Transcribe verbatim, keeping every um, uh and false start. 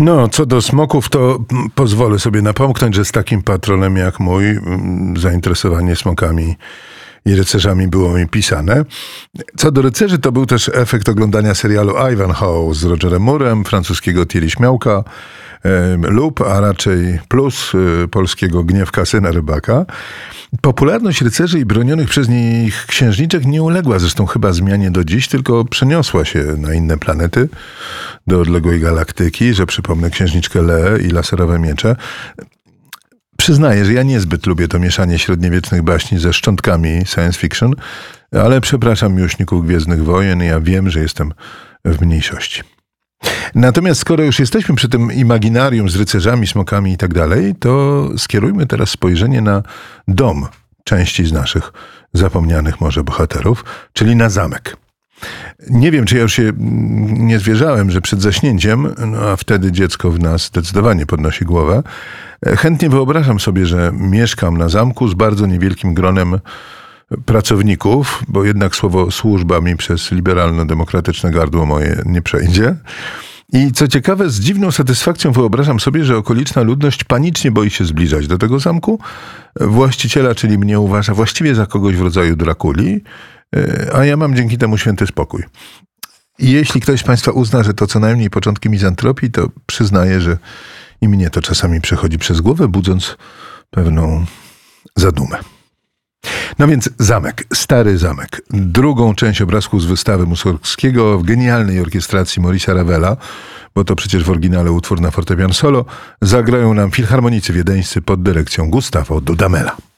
No, co do smoków, to mm, pozwolę sobie napomknąć, że z takim patronem jak mój mm, zainteresowanie smokami i rycerzami było mi pisane. Co do rycerzy, to był też efekt oglądania serialu Ivanhoe z Rogerem Moorem, francuskiego Thierry Śmiałka, e, lub, a raczej plus e, polskiego Gniewka, syna rybaka. Popularność rycerzy i bronionych przez nich księżniczek nie uległa zresztą chyba zmianie do dziś, tylko przeniosła się na inne planety, do odległej galaktyki, że przypomnę księżniczkę Leę i laserowe miecze. Przyznaję, że ja niezbyt lubię to mieszanie średniowiecznych baśni ze szczątkami science fiction, ale przepraszam miłośników Gwiezdnych Wojen, ja wiem, że jestem w mniejszości. Natomiast skoro już jesteśmy przy tym imaginarium z rycerzami, smokami i tak dalej, to skierujmy teraz spojrzenie na dom części z naszych zapomnianych może bohaterów, czyli na zamek. Nie wiem, czy ja już się nie zwierzałem, że przed zaśnięciem, no a wtedy dziecko w nas zdecydowanie podnosi głowę, chętnie wyobrażam sobie, że mieszkam na zamku z bardzo niewielkim gronem pracowników, bo jednak słowo służba mi przez liberalno-demokratyczne gardło moje nie przejdzie. I co ciekawe, z dziwną satysfakcją wyobrażam sobie, że okoliczna ludność panicznie boi się zbliżać do tego zamku. Właściciela, czyli mnie, uważa właściwie za kogoś w rodzaju Drakuli, a ja mam dzięki temu święty spokój. I jeśli ktoś z Państwa uzna, że to co najmniej początki mizantropii, to przyznaję, że i mnie to czasami przechodzi przez głowę, budząc pewną zadumę. No więc zamek, stary zamek. Drugą część obrazku z wystawy Mussorgskiego w genialnej orkiestracji Maurice'a Ravela, bo to przecież w oryginale utwór na fortepian solo, zagrają nam filharmonicy wiedeńscy pod dyrekcją Gustavo Dudamela.